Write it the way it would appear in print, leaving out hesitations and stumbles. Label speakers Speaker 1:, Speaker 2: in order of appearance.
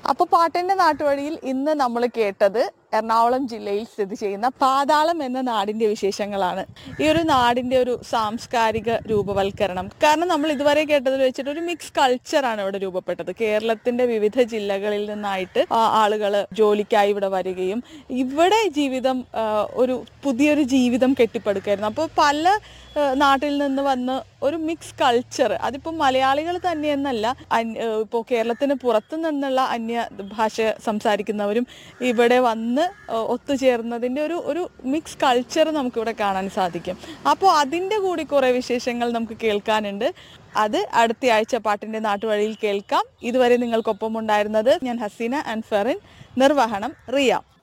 Speaker 1: അപ്പൊ പാട്ടിന്റെ നാട്ടുവഴിയിൽ ഇന്ന് നമ്മൾ കേട്ടത് എറണാകുളം ജില്ലയിൽ സ്ഥിതി ചെയ്യുന്ന പാതാളം എന്ന നാടിന്റെ വിശേഷങ്ങളാണ്. ഈ ഒരു നാടിന്റെ ഒരു സാംസ്കാരിക രൂപവൽക്കരണം, കാരണം നമ്മൾ ഇതുവരെ കേട്ടതിൽ വെച്ചിട്ട് ഒരു മിക്സ് കൾച്ചറാണ് ഇവിടെ രൂപപ്പെട്ടത്. കേരളത്തിന്റെ വിവിധ ജില്ലകളിൽ നിന്നായിട്ട് ആളുകൾ ജോലിക്കായി ഇവിടെ വരികയും ഇവിടെ ജീവിതം ഒരു പുതിയൊരു ജീവിതം കെട്ടിപ്പടുക്കായിരുന്നു. അപ്പോൾ പല നാട്ടിൽ നിന്ന് വന്ന് ഒരു മിക്സ് കൾച്ചർ, അതിപ്പോൾ മലയാളികൾ തന്നെയെന്നല്ല, ഇപ്പോൾ കേരളത്തിന് പുറത്തു നിന്നുള്ള അന്യ ഭാഷ സംസാരിക്കുന്നവരും ഇവിടെ വന്ന് ഒത്തുചേർന്നതിൻ്റെ ഒരു മിക്സ് കൾച്ചർ നമുക്കിവിടെ കാണാൻ സാധിക്കും. അപ്പോൾ അതിൻ്റെ കൂടി കുറേ വിശേഷങ്ങൾ നമുക്ക് കേൾക്കാനുണ്ട്. അത് അടുത്ത ആഴ്ച പാട്ടിൻ്റെ നാട്ടുവഴിയിൽ കേൾക്കാം. ഇതുവരെ നിങ്ങൾക്കൊപ്പം ഉണ്ടായിരുന്നത് ഞാൻ ഹസീന ആൻഡ് ഫെറിൻ. നിർവഹണം റിയ.